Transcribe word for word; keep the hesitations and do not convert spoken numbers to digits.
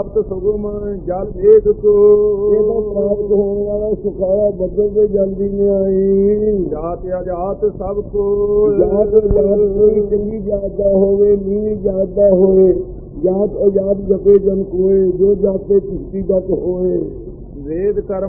ਪ੍ਰਾਪਤ ਸੁਗਮ ਜਲ ਵੇਗ ਕੋ। ਇਹਦਾ ਪ੍ਰਾਪਤ ਹੋਣ ਵਾਲਾ ਸੁਖਾਲਾ ਬੱਦਲ ਦੇ ਜਲਦੀ ਨੇ ਆਈ। ਜਾਤ ਅਜਾਤ ਸਭ ਕੋ। ਜਾਤ ਅਜਾਤ ਕੋਈ ਚੰਗੀ ਜਾਤ ਦਾ ਹੋਵੇ, ਨੀਵੀਂ ਜਾਤ ਦਾ ਹੋਵੇ, ਜਾਤ ਅਜਾਤ ਜਪੇ ਜਨ ਕੋਏ, ਜੋ ਜਾਤੇ ਚਿਸ਼ਤੀ ਜਪ ਹੋਏ। ਵੇਦ ਕਰਮ